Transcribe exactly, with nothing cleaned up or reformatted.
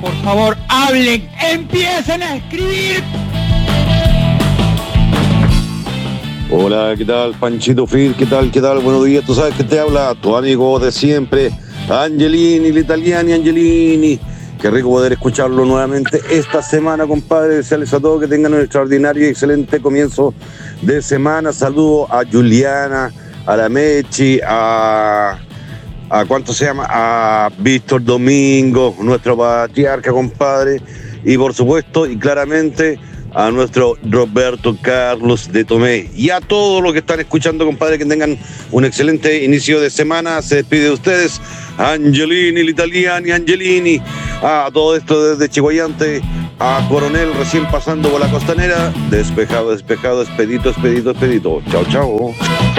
por favor, hablen, empiecen a escribir. Hola, ¿qué tal, Panchito Fir? ¿Qué tal, qué tal? Buenos días, tú sabes que te habla tu amigo de siempre, Angelini, l'Italiani, Angelini. Qué rico poder escucharlo nuevamente esta semana, compadre. Desearles a todos que tengan un extraordinario y excelente comienzo de semana. Saludo a Juliana, a la Mechi, a... a ¿cuánto se llama? A Víctor Domingo, nuestro patriarca, compadre. Y por supuesto, y claramente, a nuestro Roberto Carlos de Tomé. Y a todos los que están escuchando, compadre, que tengan un excelente inicio de semana. Se despide de ustedes Angelini, l'Italiani, Angelini. A todo esto desde Chihuayante, a Coronel recién pasando por la costanera. Despejado, despejado, expedito, expedito, expedito. Chao, chao.